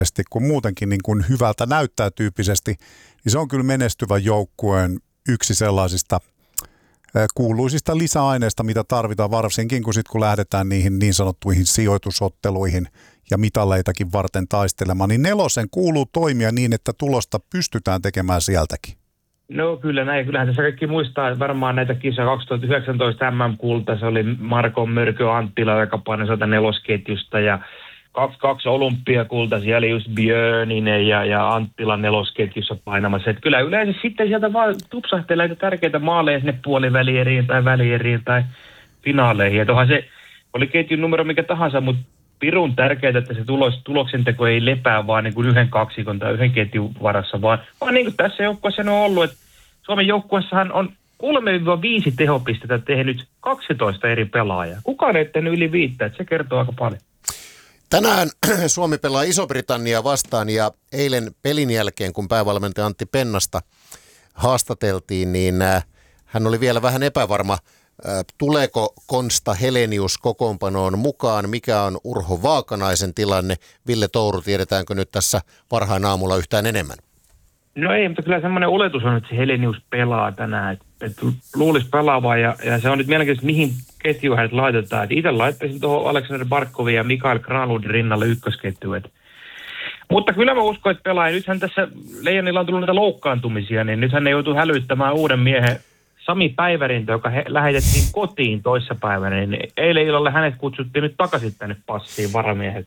kun muutenkin niin kuin hyvältä näyttää tyyppisesti, niin se on kyllä menestyvän joukkueen yksi sellaisista kuuluisista lisäaineista, mitä tarvitaan varsinkin, kun lähdetään niihin niin sanottuihin sijoitusotteluihin ja mitaleitakin varten taistelemaan, niin nelosen kuuluu toimia niin, että tulosta pystytään tekemään sieltäkin. No kyllä näin. Kyllähän tässä kaikki muistaa varmaan näitä kisoja 2019 MM-kulta. Se oli Marko Mörkö Anttila, joka painoi sieltä nelosketjusta ja kaksi olympiakulta. Siellä oli just Björninen ja Anttila nelosketjussa painamassa. Että kyllä yleensä sitten sieltä vaan tupsahtelee näitä tärkeitä maaleja sinne puolivälieriin tai välieriin tai finaaleihin. Että onhan se oli ketjun numero mikä tahansa, mutta pirun tärkeää, että se tuloksenteko ei lepää vaan niin kuin yhden kaksikon tai yhden ketjun varassa, vaan niin kuin tässä joukkueessa on ollut, että Suomen joukkueessahan on 3-5 tehopistettä tehnyt 12 eri pelaajaa. Kukaan ei tehnyt yli 5, että se kertoo aika paljon. Tänään Suomi pelaa Iso-Britanniaa vastaan ja eilen pelin jälkeen, kun päävalmentaja Antti Pennasta haastateltiin, niin hän oli vielä vähän epävarma. Tuleeko Konsta Helenius kokoonpanoon mukaan? Mikä on Urho Vaakanaisen tilanne? Ville Touru, tiedetäänkö nyt tässä varhain aamulla yhtään enemmän? No ei, mutta kyllä semmoinen oletus on, että se Helenius pelaa tänään. Että luulisi pelaavaa ja se on nyt mielenkiintoista, mihin ketjuun hänet laitetaan. Et itse laittaisin tuohon Aleksander Barkovin ja Mikael Granlundin rinnalle ykkösketjuun. Mutta kyllä mä uskon, että pelaa. Nythän tässä Leijonilla on tullut näitä loukkaantumisia, niin nythän ne joutuu hälyttämään uuden miehen Sami Päivärintö, joka lähetettiin kotiin toissapäivänä, niin eilen illalla hänet kutsuttiin nyt takaisin tänne passiin varamiehet.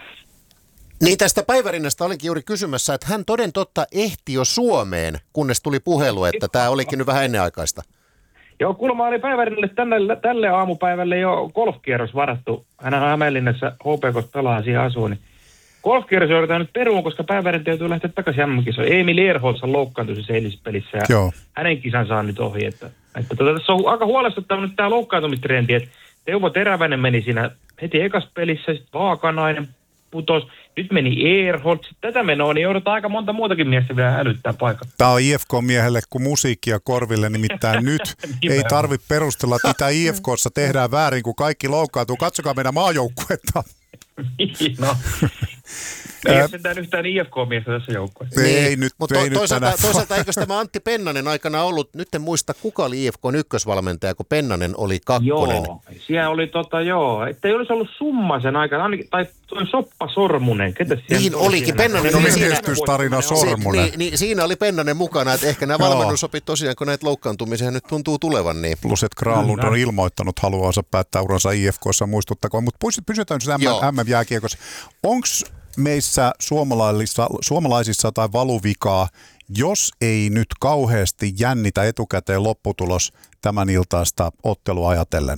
Niin tästä Päivärinnasta olinkin juuri kysymässä, että hän toden totta ehti jo Suomeen, kunnes tuli puhelu, että tämä olikin nyt vähän ennenaikaista. Joo, kuulemma oli Päivärinnalle tälle aamupäivälle jo golfkierros varattu. Hän on Hämeenlinnassa HPK:ssa pelaa siihen asuun, niin golfkierros joudutaan nyt peruun, koska Päivärintö joutuu lähteä takaisin MM-kisoon. Emil Ehrholz loukkaantui siis eilispelissä ja hänen kisansa on nyt ohi. Että tässä on aika huolestuttava nyt tämä loukkaantumistrendi, että Teuvo Teräväinen meni siinä heti ekassa pelissä, sitten Vaakanainen putosi, nyt meni Ehrholz. Tätä menoa, niin joudutaan aika monta muutakin miestä vielä hälyttää paikalla. Tämä on IFK-miehelle kuin musiikkia korville, nimittäin nyt ei tarvitse perustella, että mitä IFK:ssa tehdään väärin, kun kaikki loukkaantuu. Katsokaa meidän maajoukkuetta. No. Ei ole sentään yhtään IFK-miestä tässä joukkueessa. Ei nyt, mutta toisaalta eikö tämä Antti Pennanen aikana ollut, nyt en muista kuka oli IFK:n ykkösvalmentaja, kun Pennanen oli kakkonen. Joo, siellä oli ettei olisi ollut Summasen aikana, tai toi Soppa Sormunen. Ketä niin olikin, Pennanen oli siinä. Menestystarina Sormunen. Niin, siinä oli Pennanen mukana, että ehkä nämä valmennusopit tosiaan, kun näitä loukkaantumisia nyt tuntuu tulevan. Niin. Plus, että Granlund on ilmoittanut haluaansa päättää uransa IFK:ssa, muistuttakoon. Mutta pysytään MM-jääkiekossa. Onko meissä suomalaisissa tai valuvikaa, jos ei nyt kauheasti jännitä etukäteen lopputulos tämän iltaista ottelua ajatellen?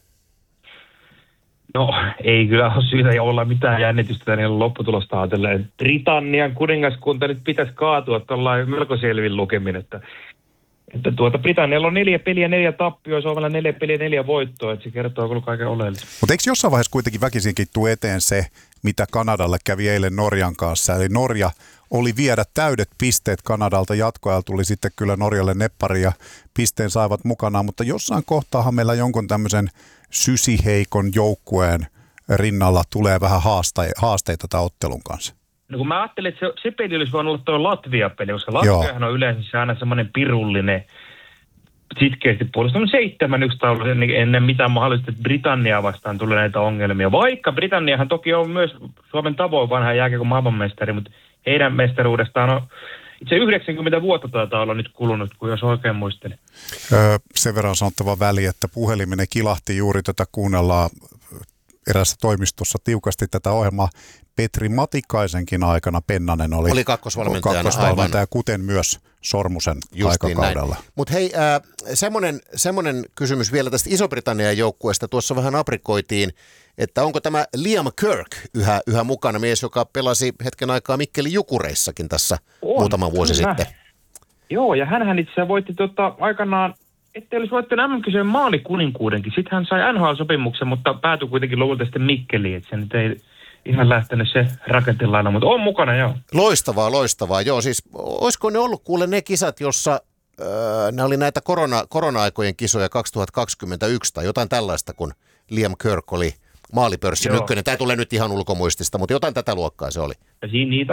No, ei kyllä ole syytä olla mitään jännitystä tänne lopputulosta ajatellen. Britannian kuningaskunta nyt pitäisi kaatua tuollain melko selvin lukemin, että Britannialla on 4 peliä, 4 tappioa, Suomella 4 peliä, 4 voittoa, että se kertoo kyllä kaiken oleellista. Mutta eikö jossain vaiheessa kuitenkin väkisinkin tule eteen se, mitä Kanadalle kävi eilen Norjan kanssa, eli Norja oli viedä täydet pisteet Kanadalta, jatkoajalla tuli sitten kyllä Norjalle neppari ja pisteen saivat mukanaan, mutta jossain kohtaahan meillä jonkun tämmöisen sysiheikon joukkueen rinnalla tulee vähän haasteita tämän ottelun kanssa. No kun mä ajattelin, että se peli olisi voinut olla tuo Latvia-peli, koska Latviahan on yleensä aina semmoinen pirullinen sitkeästi puolesta. 7-1 taulu ennen mitään mahdollista, että Britanniaa vastaan tulee näitä ongelmia. Vaikka Britanniahan toki on myös Suomen tavoin vanha jääkiekon maailmanmestari, mutta heidän mestaruudestaan on itse 90 vuotta taitaa olla nyt kulunut, kun jos oikein muistelen. Sen verran sanottava väli, että puhelimeni kilahti juuri tätä kuunnellaan erässä toimistossa tiukasti tätä ohjelmaa. Petri Matikaisenkin aikana Pennanen oli kakkosvalmentaja, kuten myös Sormusen aikakaudella. Mutta hei, semmoinen kysymys vielä tästä Iso-Britannian joukkueesta. Tuossa vähän aprikoitiin, että onko tämä Liam Kirk yhä mukana, mies, joka pelasi hetken aikaa Mikkeli Jukureissakin tässä muutama vuosi sitten. Joo, ja hänhän itse asiassa voitti aikanaan, ettei olisi voittanut MM-kisojen maalikuninkuudenkin. Sitten hän sai NHL-sopimuksen, mutta päätyi kuitenkin lopulta sitten Mikkeliin, että se nyt ei ihan lähtenyt se rakentilailla, mutta on mukana, joo. Loistavaa, joo. Siis olisiko ne ollut kuule ne kisat, jossa ne oli näitä korona-aikojen kisoja 2021 tai jotain tällaista, kun Liam Kirk oli Maalipörssin Joo. ykkönen. Tämä tulee nyt ihan ulkomuistista, mutta jotain tätä luokkaa se oli. Ja niitä